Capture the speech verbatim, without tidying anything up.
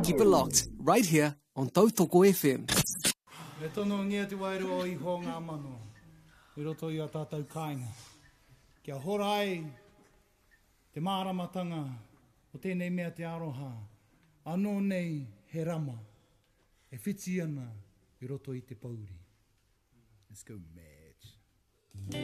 Keep it locked, right here on Tautoko F M. Me tono ngia te wairu o i ho ngā mano. I roto i a tātou kāinga. Kia hora ai te māramatanga o tēnei mea te aroha. Anō nei he rama. E whiti ana i roto i te pauri. Let's go, match.